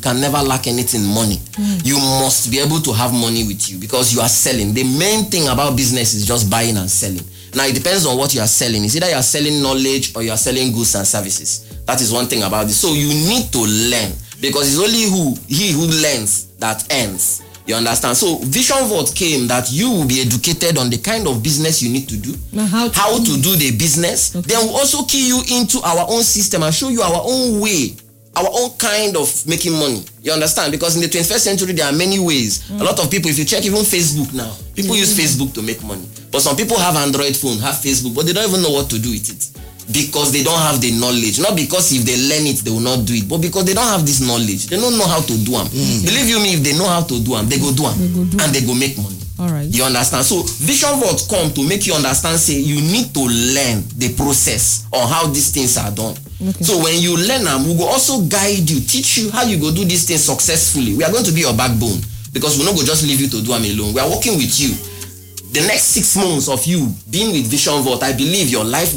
can never lack anything money. You must be able to have money with you because you are selling. The main thing about business is just buying and selling. Now, it depends on what you are selling. It's either you are selling knowledge or you are selling goods and services. That is one thing about it. So you need to learn because it's only he who learns that earns. You understand? So Vision Vault came that you will be educated on the kind of business you need to do, how to do the business. Okay. Then we'll also key you into our own system and show you our own way, our own kind of making money. You understand? Because in the 21st century, there are many ways. A lot of people, if you check even Facebook now, people use Facebook to make money. But some people have Android phone, have Facebook, but they don't even know what to do with it. Because they don't have the knowledge. Not because if they learn it, they will not do it. But because they don't have this knowledge. They don't know how to do them. Believe you me, if they know how to do them, they go do them. And they go make money. All right. You understand? So Vision Vault come to make you understand, say, you need to learn the process on how these things are done. Okay. So when you learn them, we will also guide you, teach you how you go do these things successfully. We are going to be your backbone. Because we're not going to just leave you to do them alone. We are working with you. The next 6 months of you being with Vision Vault, I believe your life